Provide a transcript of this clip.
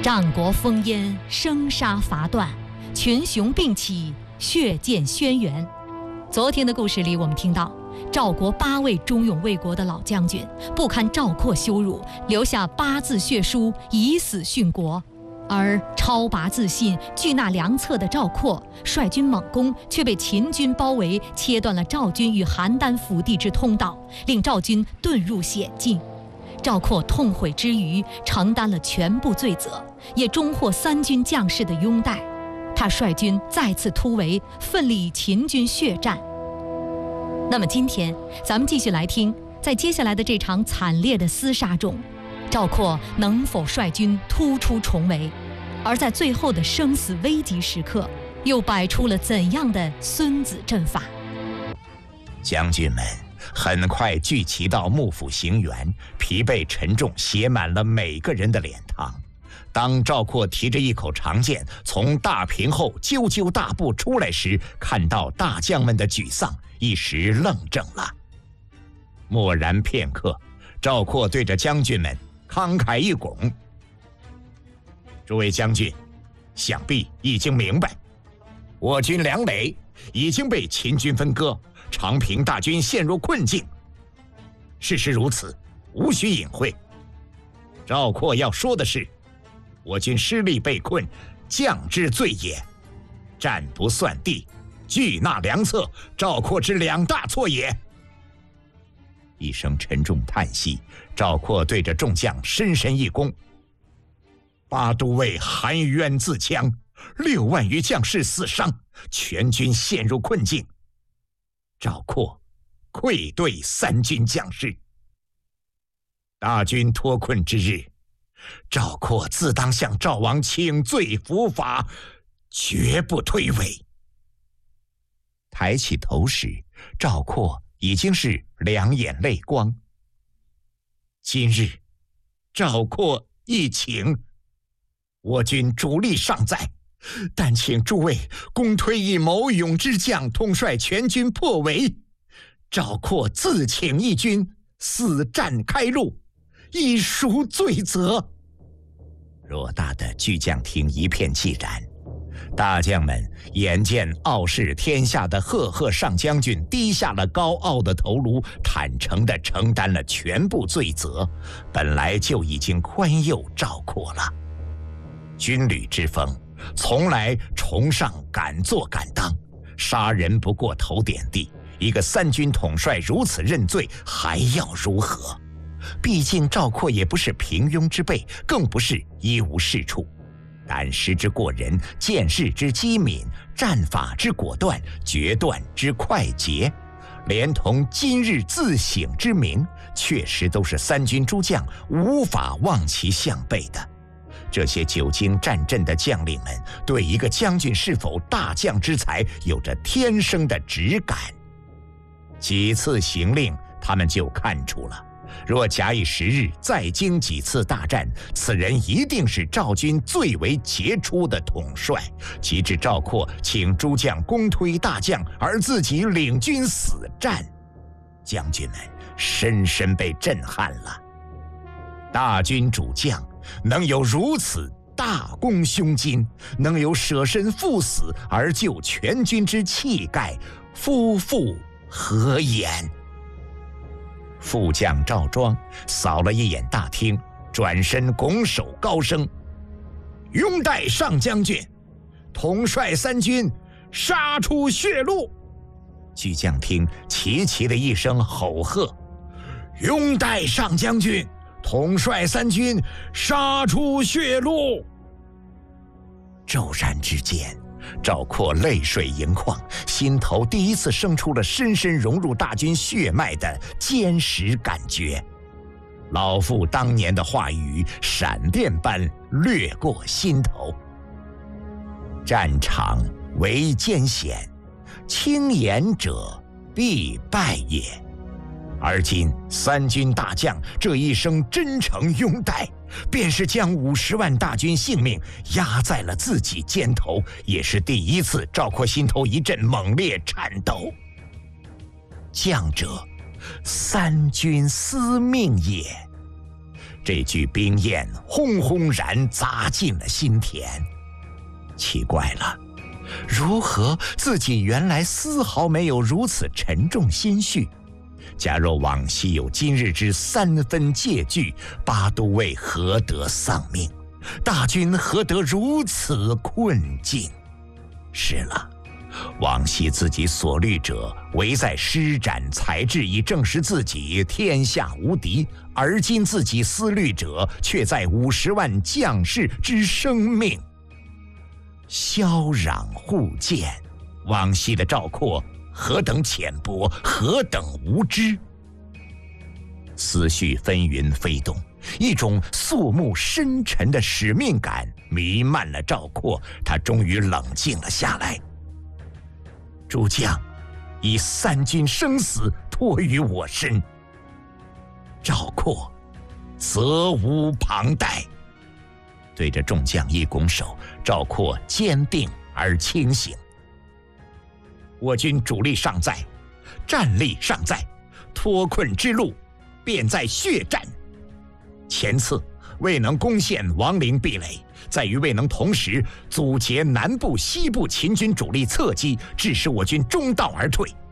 战国烽烟，生杀伐断，群雄并起，血溅轩辕。昨天的故事里，我们听到赵国8位忠勇卫国的老将军不堪赵括羞辱，留下8字血书，以死殉国。而超拔自信、惧纳良策的赵括率军猛攻，却被秦军包围，切断了赵军与邯郸腹地之通道，令赵军遁入险境。赵括痛悔之余，承担了全部罪责，也终获3军将士的拥戴。他率军再次突围，奋力与秦军血战。那么今天咱们继续来听，在接下来的这场惨烈的厮杀中，赵括能否率军突出重围？而在最后的生死危急时刻，又摆出了怎样的孙子阵法？ 将军们很快聚齐到幕府行辕，疲惫沉重写满了每个人的脸庞。当赵括提着一口长剑从大屏后赳赳大步出来时，看到大将们的沮丧，一时愣怔了。默然片刻，赵括对着将军们慷慨一拱：“诸位将军，想必已经明白，我军2垒已经被秦军分割，长平大军陷入困境。事实如此，无需隐晦。赵括要说的是，我军失利被困，将之罪也。战不算地，惧纳良策，赵括之2大错也。”一声沉重叹息，赵括对着众将深深一躬：“8都尉含冤自戕，6万余将士死伤，全军陷入困境。赵括愧对3军将士。大军脱困之日，赵括自当向赵王请罪伏法，绝不推诿。”抬起头时，赵括已经是2眼泪光。今日赵括一请，我军主力尚在，但请诸位公推一谋勇之将统帅全军破围。赵括自请一军，死战开路，以赎罪责。偌大的巨将厅一片寂然，大将们眼见傲视天下的赫赫上将军低下了高傲的头颅，坦诚地承担了全部罪责，本来就已经宽宥赵括了。军旅之风，从来崇尚敢做敢当，杀人不过头点地，一个3军统帅如此认罪，还要如何？毕竟赵括也不是平庸之辈，更不是一无是处。胆识之过人，见识之机敏，战法之果断，决断之快捷，连同今日自省之明，确实都是3军诸将无法望其项背的。这些久经战阵的将领们，对一个将军是否大将之才有着天生的直感。几次行令，他们就看出了，若假以时日，再经几次大战，此人一定是赵军最为杰出的统帅。及至赵括请诸将公推大将，而自己领军死战，将军们深深被震撼了。大军主将能有如此大功胸襟，能有舍身赴死而救全军之气概，夫复何言？副将赵庄扫了一眼大厅，转身拱手高声：“拥戴上将军，统帅3军，杀出血路！”巨将厅齐齐的一声吼喝：“拥戴上将军，统帅3军，杀出血路！”骤然之间，赵括泪水盈眶，心头第一次生出了深深融入大军血脉的坚实感觉。老父当年的话语闪电般掠过心头：“战场为艰险，轻言者必败也。”而今3军大将这一声真诚拥戴，便是将50万大军性命压在了自己肩头，也是第一次赵括心头一阵猛烈颤抖。将者，3军司命也。 这句兵焰轰轰然砸进了心田。奇怪了，如何自己原来丝毫没有如此沉重心绪？假若往昔有今日之3分戒惧，巴都尉何得丧命？大军何得如此困境？是了，往昔自己所虑者，唯在施展才智以证实自己天下无敌，而今自己思虑者，却在50万将士之生命。萧壤互见，往昔的赵括何等浅薄，何等无知！思绪纷纭飞动，一种肃穆深沉的使命感弥漫了赵括，他终于冷静了下来。诸将，以3军生死托于我身，赵括责无旁贷。对着众将一拱手，赵括坚定而清醒。我军主力尚在，战力尚在，脱困之路便在血战。前次未能攻陷王陵壁垒，在于未能同时阻截南部、西部秦军主力侧击，致使我军中道而退。